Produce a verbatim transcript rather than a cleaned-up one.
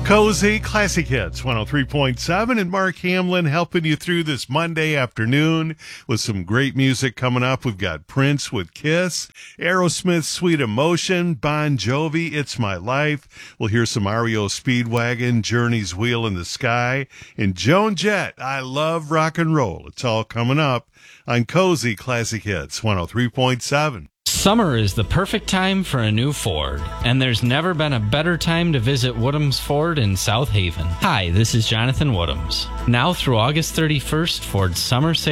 Cozy Classic Hits one oh three point seven, and Mark Hamlin helping you through this Monday afternoon with some great music coming up. We've got Prince with Kiss, Aerosmith, Sweet Emotion, Bon Jovi, It's My Life. We'll hear some R E O Speedwagon, Journey's Wheel in the Sky, and Joan Jett, I Love Rock and Roll. It's all coming up on Cozy Classic Hits one oh three point seven. Summer is the perfect time for a new Ford, and there's never been a better time to visit Woodham's Ford in South Haven. Hi, this is Jonathan Woodhams. Now through August thirty-first, Ford's summer sale